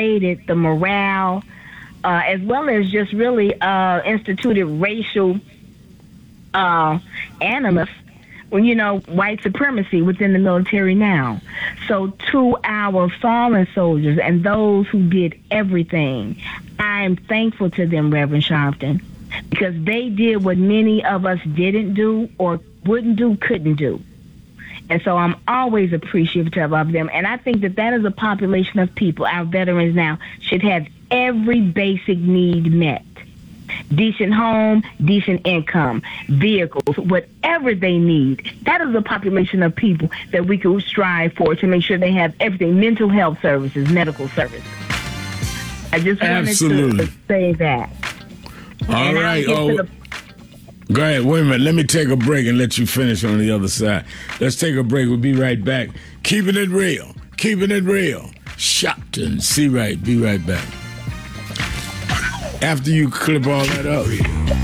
degraded the morale, as well as just really instituted racial animus, well, white supremacy within the military now. So to our fallen soldiers and those who did everything, I'm thankful to them, Reverend Sharpton, because they did what many of us didn't do or wouldn't do, couldn't do. And so I'm always appreciative of them. And I think that is a population of people, our veterans now, should have every basic need met. Decent home, decent income, vehicles, whatever they need. That is a population of people that we could strive for to make sure they have everything, mental health services, medical services. I just wanted to say that. All right. Go ahead. Wait a minute. Let me take a break and let you finish on the other side. Let's take a break. We'll be right back. Keeping it real. Keeping it real. Shopton. See right. Be right back. After you clip all that up.